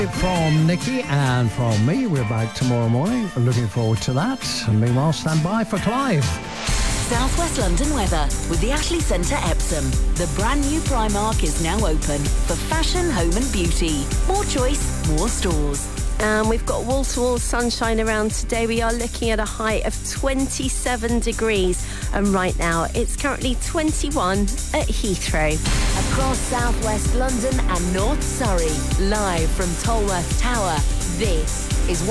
From Nikki and from me, we're back tomorrow morning. Looking forward to that. And meanwhile, stand by for Clive. South West London weather with the Ashley Centre Epsom. The brand new Primark is now open for fashion, home and beauty. More choice, more stores. And we've got wall-to-wall sunshine around today. We are looking at a high of 27 degrees. And right now, it's currently 21 at Heathrow. Across South West London and North Surrey, live from Tolworth Tower, this is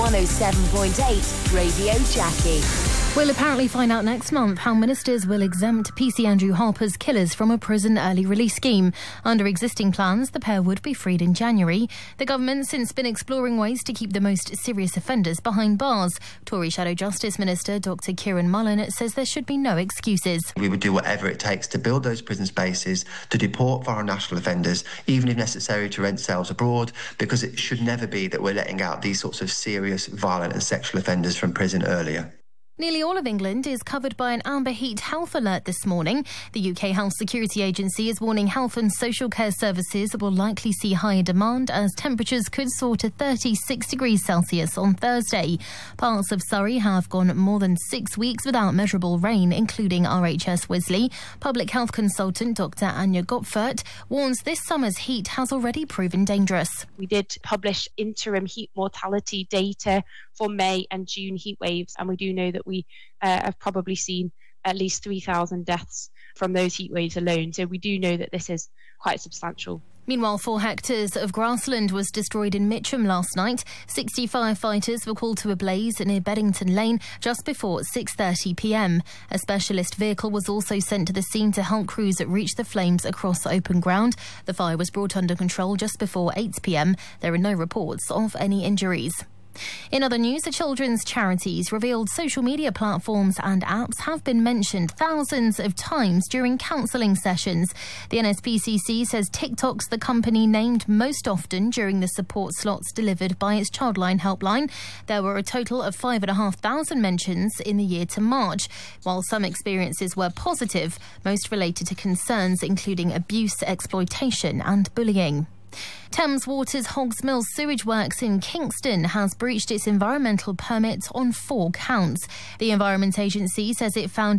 107.8 Radio Jackie. We'll apparently find out next month how ministers will exempt PC Andrew Harper's killers from a prison early release scheme. Under existing plans, the pair would be freed in January. The government's since been exploring ways to keep the most serious offenders behind bars. Tory Shadow Justice Minister Dr Kieran Mullen says there should be no excuses. We would do whatever it takes to build those prison spaces, to deport foreign national offenders, even if necessary to rent cells abroad, because it should never be that we're letting out these sorts of serious, violent and sexual offenders from prison earlier. Nearly all of England is covered by an amber heat health alert this morning. The UK Health Security Agency is warning health and social care services will likely see higher demand as temperatures could soar to 36 degrees Celsius on Thursday. Parts of Surrey have gone more than 6 weeks without measurable rain, including RHS Wisley. Public health consultant Dr Anya Gopfert warns this summer's heat has already proven dangerous. We did publish interim heat mortality data for May and June heat waves, and we do know that we have probably seen at least 3,000 deaths from those heat waves alone. So we do know that this is quite substantial. Meanwhile, 4 hectares of grassland was destroyed in Mitcham last night. 60 firefighters were called to a blaze near Beddington Lane just before 6:30 p.m. A specialist vehicle was also sent to the scene to help crews reach the flames across open ground. The fire was brought under control just before 8 p.m. There are no reports of any injuries. In other news, the children's charities revealed social media platforms and apps have been mentioned thousands of times during counselling sessions. The NSPCC says TikTok's the company named most often during the support slots delivered by its Childline helpline. There were a total of 5,500 mentions in the year to March. While some experiences were positive, most related to concerns including abuse, exploitation and bullying. Thames Water's Hogs Mill sewage works in Kingston has breached its environmental permit on 4 counts. The Environment Agency says it found